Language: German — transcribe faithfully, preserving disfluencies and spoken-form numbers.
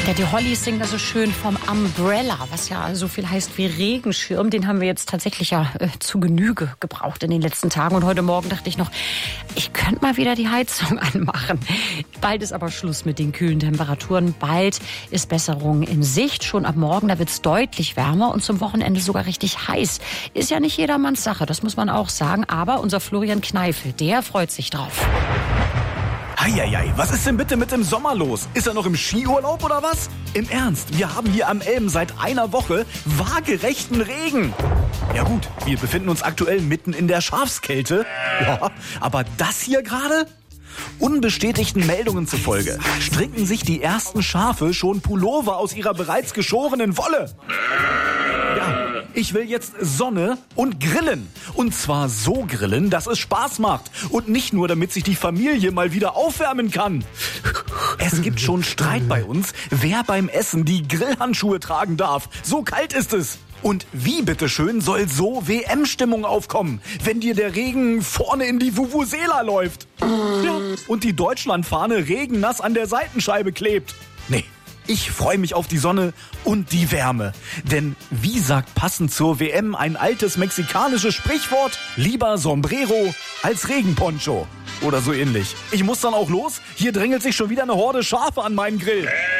Ja, die Hollys singen da so schön vom Umbrella, was ja so viel heißt wie Regenschirm. Den haben wir jetzt tatsächlich ja äh, zu Genüge gebraucht in den letzten Tagen. Und heute Morgen dachte ich noch, ich könnte mal wieder die Heizung anmachen. Bald ist aber Schluss mit den kühlen Temperaturen. Bald ist Besserung in Sicht. Schon ab morgen, da wird es deutlich wärmer und zum Wochenende sogar richtig heiß. Ist ja nicht jedermanns Sache, das muss man auch sagen. Aber unser Florian Kneifel, der freut sich drauf. Eieiei, was ist denn bitte mit dem Sommer los? Ist er noch im Skiurlaub oder was? Im Ernst, wir haben hier am Elben seit einer Woche waagerechten Regen. Ja gut, wir befinden uns aktuell mitten in der Schafskälte. Ja, aber das hier gerade? Unbestätigten Meldungen zufolge stricken sich die ersten Schafe schon Pullover aus ihrer bereits geschorenen Wolle. Ja, ich will jetzt Sonne und grillen. Und zwar so grillen, dass es Spaß macht. Und nicht nur, damit sich die Familie mal wieder aufwärmen kann. Es gibt schon Streit bei uns, wer beim Essen die Grillhandschuhe tragen darf. So kalt ist es. Und wie, bitteschön, soll so W M-Stimmung aufkommen, wenn dir der Regen vorne in die Vuvuzela läuft? Ja, und die Deutschlandfahne regennass an der Seitenscheibe klebt. Nee. Ich freue mich auf die Sonne und die Wärme. Denn wie sagt passend zur W M ein altes mexikanisches Sprichwort? Lieber Sombrero als Regenponcho. Oder so ähnlich. Ich muss dann auch los. Hier drängelt sich schon wieder eine Horde Schafe an meinen Grill.